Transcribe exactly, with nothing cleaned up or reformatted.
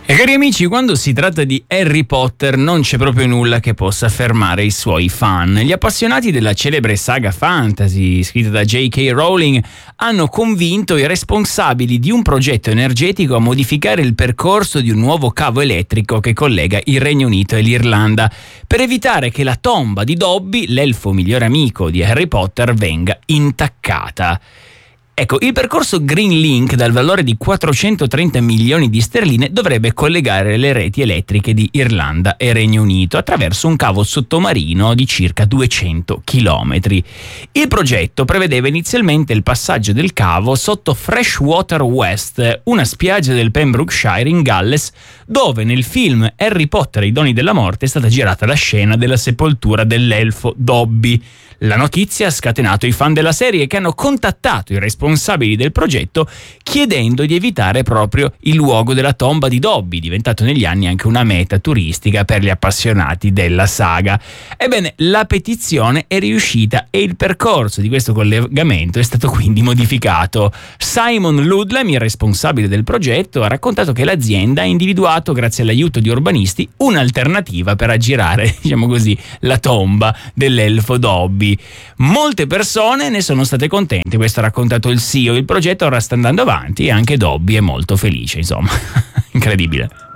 E cari amici, quando si tratta di Harry Potter non c'è proprio nulla che possa fermare i suoi fan. Gli appassionati della celebre saga fantasy scritta da J K. Rowling hanno convinto i responsabili di un progetto energetico a modificare il percorso di un nuovo cavo elettrico che collega il Regno Unito e l'Irlanda, per evitare che la tomba di Dobby, l'elfo migliore amico di Harry Potter, venga intaccata. Ecco, il percorso Green Link, dal valore di quattrocentotrenta milioni di sterline, dovrebbe collegare le reti elettriche di Irlanda e Regno Unito attraverso un cavo sottomarino di circa duecento chilometri. Il progetto prevedeva inizialmente il passaggio del cavo sotto Freshwater West, una spiaggia del Pembrokeshire in Galles, dove nel film Harry Potter e i doni della morte è stata girata la scena della sepoltura dell'elfo Dobby. La notizia ha scatenato i fan della serie, che hanno contattato i responsabili del progetto chiedendo di evitare proprio il luogo della tomba di Dobby, diventato negli anni anche una meta turistica per gli appassionati della saga. Ebbene, la petizione è riuscita e il percorso di questo collegamento è stato quindi modificato. Simon Ludlam, il responsabile del progetto, ha raccontato che l'azienda ha individuato, grazie all'aiuto di urbanisti, un'alternativa per aggirare, diciamo così, la tomba dell'elfo Dobby. Molte persone ne sono state contente, questo ha raccontato il C E O. Il progetto ora sta andando avanti e anche Dobby è molto felice, insomma. Incredibile.